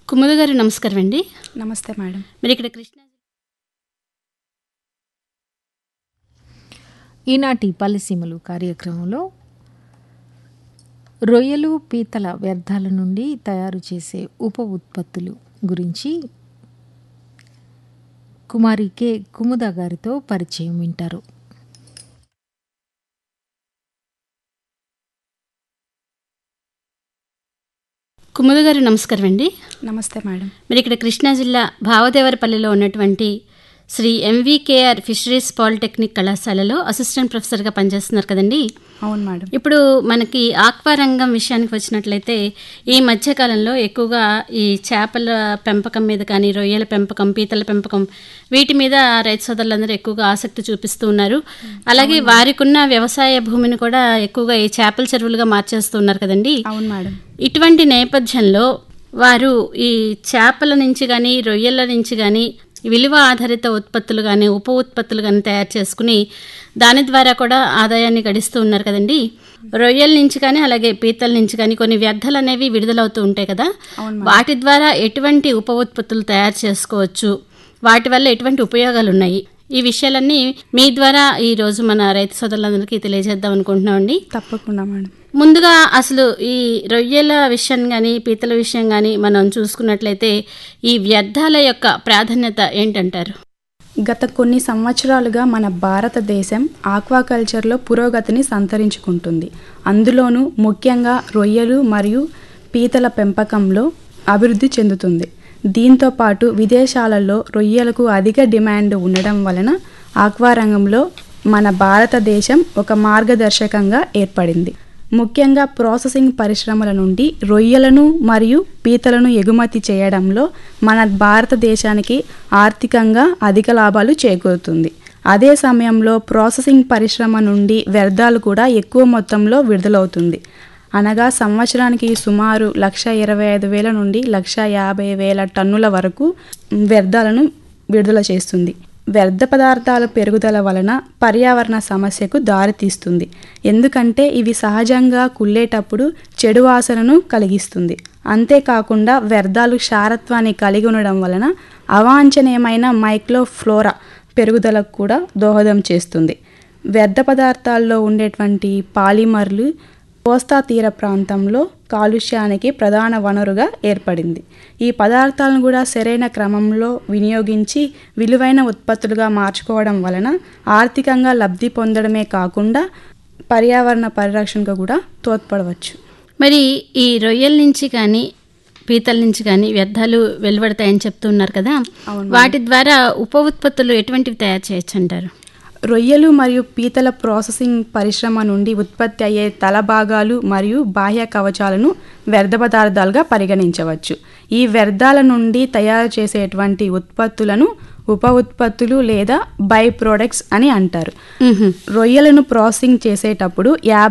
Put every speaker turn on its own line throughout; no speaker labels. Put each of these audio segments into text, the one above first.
కుముద గారు నమస్కారం అండి.
నమస్తే మేడం.
మీరు ఇక్కడ కృష్ణా
ఈనాటి పల్లెసీమలు కార్యక్రమంలో రొయ్యలు పీతల వ్యర్థాల నుండి తయారు చేసే ఉప ఉత్పత్తులు గురించి కుమారి కె కుముద గారితో పరిచయం వింటారు.
కుముద గారు నమస్కారం అండి.
నమస్తే మేడం.
మీరు ఇక్కడ కృష్ణా జిల్లా భావదేవరపల్లిలో ఉన్నటువంటి శ్రీ ఎంవికేఆర్ ఫిషరీస్ పాలిటెక్నిక్ కళాశాలలో అసిస్టెంట్ ప్రొఫెసర్గా పనిచేస్తున్నారు కదండి.
అవును మేడం.
ఇప్పుడు మనకి ఆక్వా రంగం విషయానికి వచ్చినట్లయితే ఈ మధ్యకాలంలో ఎక్కువగా ఈ చేపల పెంపకం మీద కానీ రొయ్యల పెంపకం, పీతల పెంపకం వీటి మీద రైతు సోదరులందరూ ఎక్కువగా ఆసక్తి చూపిస్తూ ఉన్నారు. అలాగే వారికి ఉన్న వ్యవసాయ భూమిని కూడా ఎక్కువగా ఈ చేపల చెరువులుగా మార్చేస్తూ ఉన్నారు కదండి.
అవును మేడం.
ఇటువంటి నేపథ్యంలో వారు ఈ చేపల నుంచి కానీ రొయ్యల నుంచి కానీ విలువ ఆధారిత ఉత్పత్తులు కానీ ఉప ఉత్పత్తులు కానీ తయారు చేసుకుని దాని ద్వారా కూడా ఆదాయాన్ని గడిస్తూ ఉన్నారు కదండి. రొయ్యల నుంచి కానీ అలాగే పీతల నుంచి కానీ కొన్ని వ్యర్థాలు అనేవి విడుదలవుతూ ఉంటాయి కదా, వాటి ద్వారా ఎటువంటి ఉప ఉత్పత్తులు తయారు చేసుకోవచ్చు, వాటి వల్ల ఎటువంటి ఉపయోగాలు ఉన్నాయి, ఈ విషయాలన్నీ మీ ద్వారా ఈ రోజు మన రైతు సోదరులందరికీ తెలియజేద్దాం అనుకుంటున్నామండి.
తప్పకుండా మేడం.
ముందుగా అసలు ఈ రొయ్యల విషయం కానీ పీతల విషయం కానీ మనం చూసుకున్నట్లయితే ఈ వ్యర్థాల యొక్క ప్రాధాన్యత ఏంటంటారు?
గత కొన్ని సంవత్సరాలుగా మన భారతదేశం ఆక్వాకల్చర్లో పురోగతిని సంతరించుకుంటుంది. అందులోనూ ముఖ్యంగా రొయ్యలు మరియు పీతల పెంపకంలో అభివృద్ధి చెందుతుంది. దీంతో పాటు విదేశాలలో రొయ్యలకు అధిక డిమాండ్ ఉండడం వలన ఆక్వా రంగంలో మన భారతదేశం ఒక మార్గదర్శకంగా ఏర్పడింది. ముఖ్యంగా ప్రాసెసింగ్ పరిశ్రమల నుండి రొయ్యలను మరియు పీతలను ఎగుమతి చేయడంలో మన భారతదేశానికి ఆర్థికంగా అధిక లాభాలు చేకూరుతుంది. అదే సమయంలో ప్రాసెసింగ్ పరిశ్రమ నుండి వ్యర్థాలు కూడా ఎక్కువ మొత్తంలో విడుదలవుతుంది. అనగా సంవత్సరానికి సుమారు 1,25,000 నుండి 1,50,000 టన్నుల వరకు వ్యర్థాలను విడుదల చేస్తుంది. వ్యర్థ పదార్థాల పెరుగుదల వలన పర్యావరణ సమస్యకు దారితీస్తుంది. ఎందుకంటే ఇవి సహజంగా కుళ్ళేటప్పుడు చెడు వాసనను కలిగిస్తుంది. అంతేకాకుండా వ్యర్థాలు క్షారత్వాన్ని కలిగి ఉండడం వలన అవాంఛనీయమైన మైక్రోఫ్లోరా పెరుగుదలకు కూడా దోహదం చేస్తుంది. వ్యర్థ పదార్థాల్లో ఉండేటువంటి పాలిమర్లు కోస్తా తీర ప్రాంతంలో కాలుష్యానికి ప్రధాన వనరుగా ఏర్పడింది. ఈ పదార్థాలను కూడా సరైన క్రమంలో వినియోగించి విలువైన ఉత్పత్తులుగా మార్చుకోవడం వలన ఆర్థికంగా లబ్ధి పొందడమే కాకుండా పర్యావరణ పరిరక్షణకు కూడా తోడ్పడవచ్చు.
మరి ఈ రొయ్యల నుంచి కానీ పీతల నుంచి కానీ వ్యర్థాలు వెలువడతాయని చెప్తున్నారు కదా, వాటి ద్వారా ఉప ఉత్పత్తులు ఎటువంటివి తయారు చేయొచ్చు అంటారు?
రొయ్యలు మరియు పీతల ప్రాసెసింగ్ పరిశ్రమ నుండి ఉత్పత్తి అయ్యే తల భాగాలు మరియు బాహ్య కవచాలను వ్యర్థ పదార్థాలుగా పరిగణించవచ్చు. ఈ వ్యర్థాల నుండి తయారు చేసేటువంటి ఉత్పత్తులను ఉప ఉత్పత్తులు లేదా బై ప్రొడక్ట్స్ అని అంటారు. రొయ్యలను ప్రాసెసింగ్ చేసేటప్పుడు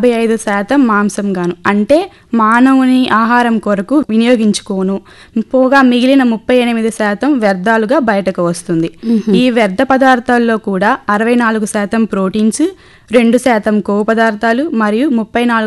55% మాంసం గాను అంటే మానవుని ఆహారం కొరకు వినియోగించుకోను పోగా మిగిలిన 38% వ్యర్థాలుగా బయటకు వస్తుంది. ఈ వ్యర్థ పదార్థాల్లో కూడా 64% ప్రోటీన్స్, 2% కొవ్వు పదార్థాలు మరియు 34